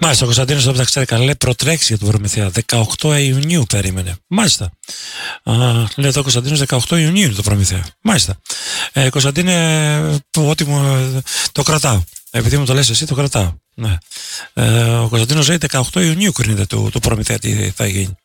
Μάλιστα, ο Κωνσταντίνος εδώ τα ξέρει καλά, λέει προτρέξει για τον Προμηθέα. 18 Ιουνίου περίμενε. Μάλιστα. Λέει εδώ ο Κωνσταντίνος 18 Ιουνίου είναι το Προμηθέα. Μάλιστα. Κωνσταντίνε, ότι το κρατάω. Επειδή μου το λες εσύ, το κρατάω. Ναι. Ο Κωνσταντίνος λέει 18 Ιουνίου κρίνεται το Προμηθέα τι θα γίνει.